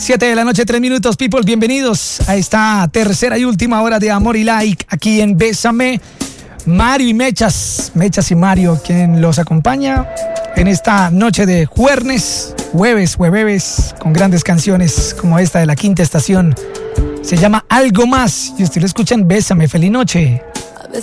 7 de la noche, 3 minutos, people. Bienvenidos a esta tercera y última hora de Amor y Like aquí en Bésame. Mario y Mechas y Mario, quien los acompaña en esta noche de jueves, con grandes canciones como esta de La Quinta Estación. Se llama Algo Más y usted lo escucha en Bésame. Feliz noche.